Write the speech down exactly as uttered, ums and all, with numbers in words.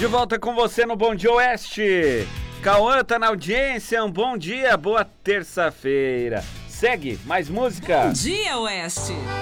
De volta com você no Bom Dia Oeste. Cauã tá na audiência, um bom dia, boa terça-feira. Segue, mais música. Bom Dia Oeste.